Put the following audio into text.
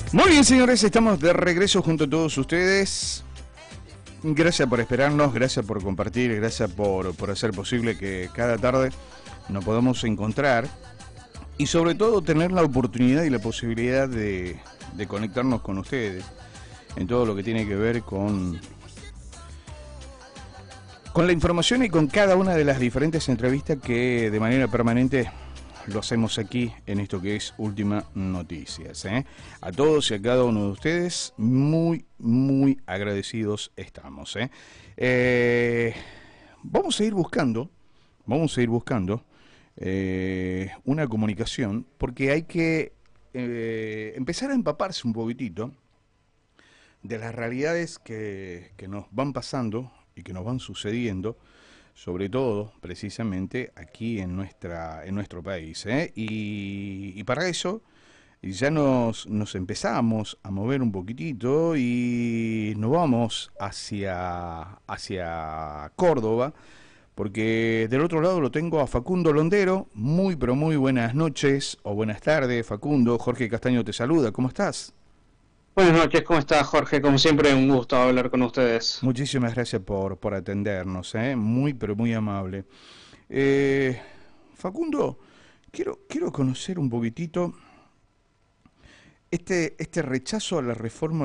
Muy bien, señores, estamos de regreso junto a todos ustedes. Gracias por esperarnos, gracias por compartir, gracias por hacer posible que cada tarde nos podamos encontrar y sobre todo tener la oportunidad y la posibilidad de conectarnos con ustedes en todo lo que tiene que ver con la información y con cada una de las diferentes entrevistas que de manera permanente lo hacemos aquí en esto que es Última Noticias. A todos y a cada uno de ustedes, muy agradecidos estamos. Vamos a ir buscando una comunicación, porque hay que empezar a empaparse un poquitito de las realidades que nos van pasando y que nos van sucediendo, sobre todo precisamente aquí en nuestro país. Y para eso ya nos empezamos a mover un poquitito y nos vamos hacia Córdoba, porque del otro lado lo tengo a Facundo Londero. Muy pero muy buenas noches o buenas tardes, Facundo. Jorge Castaño te saluda, ¿cómo estás? Buenas noches, ¿cómo estás, Jorge? Como siempre, un gusto hablar con ustedes. Muchísimas gracias por atendernos, muy pero muy amable. Eh, Facundo, quiero conocer un poquitito este rechazo a la reforma